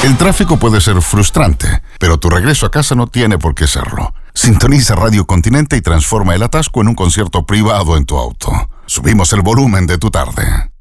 El tráfico puede ser frustrante, pero tu regreso a casa no tiene por qué serlo. Sintoniza Radio Continente y transforma el atasco en un concierto privado en tu auto. Subimos el volumen de tu tarde.